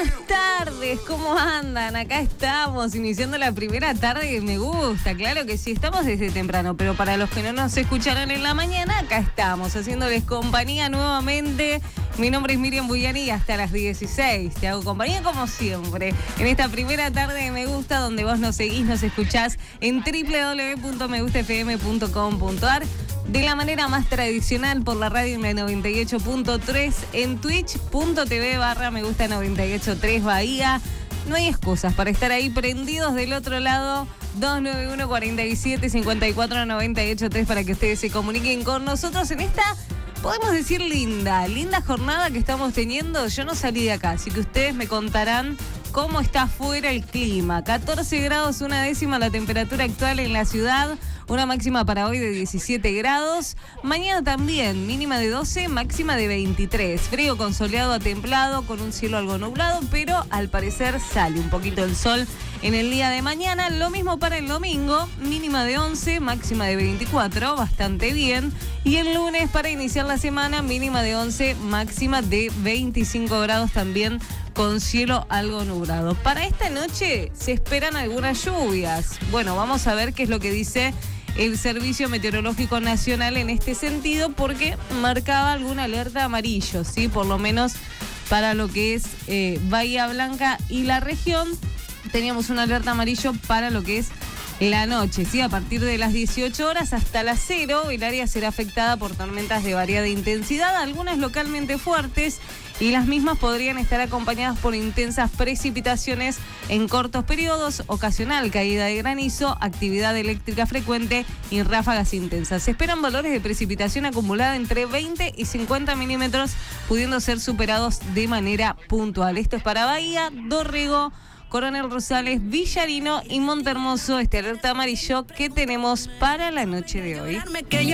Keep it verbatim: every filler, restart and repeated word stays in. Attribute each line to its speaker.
Speaker 1: Buenas tardes, ¿cómo andan? Acá estamos, iniciando la primera tarde que me gusta. Claro que sí, estamos desde temprano, pero para los que no nos escucharon en la mañana, acá estamos, haciéndoles compañía nuevamente. Mi nombre es Miriam Buyani y hasta las dieciséis te hago compañía como siempre. En esta primera tarde de Me Gusta, donde vos nos seguís, nos escuchás en doble u doble u doble u punto me gusta f m punto com punto a r. De la manera más tradicional por la radio en la noventa y ocho punto tres, en twitch punto t v barra me gusta noventa y ocho punto tres Bahía. No hay excusas para estar ahí prendidos del otro lado. dos nueve uno, cuatro siete, cinco cuatro, nueve ocho tres para que ustedes se comuniquen con nosotros en esta, podemos decir, linda, linda jornada que estamos teniendo. Yo no salí de acá, así que ustedes me contarán cómo está afuera el clima. catorce grados, una décima la temperatura actual en la ciudad. Una máxima para hoy de diecisiete grados. Mañana también, mínima de doce, máxima de veintitrés. Frío con soleado a templado, con un cielo algo nublado, pero al parecer sale un poquito el sol en el día de mañana. Lo mismo para el domingo, mínima de once, máxima de veinticuatro, bastante bien. Y el lunes, para iniciar la semana, mínima de once, máxima de veinticinco grados también, con cielo algo nublado. Para esta noche se esperan algunas lluvias. Bueno, vamos a ver qué es lo que dice el Servicio Meteorológico Nacional en este sentido, porque marcaba alguna alerta amarillo, ¿sí? Por lo menos para lo que es eh, Bahía Blanca y la región, teníamos una alerta amarillo para lo que es la noche, ¿sí? A partir de las dieciocho horas hasta las cero, el área será afectada por tormentas de variada intensidad, algunas localmente fuertes, y las mismas podrían estar acompañadas por intensas precipitaciones en cortos periodos, ocasional caída de granizo, actividad eléctrica frecuente y ráfagas intensas. Se esperan valores de precipitación acumulada entre veinte y cincuenta milímetros, pudiendo ser superados de manera puntual. Esto es para Bahía, Dorrego, Coronel Rosales, Villarino y Montehermoso, este alerta amarillo que tenemos para la noche de hoy.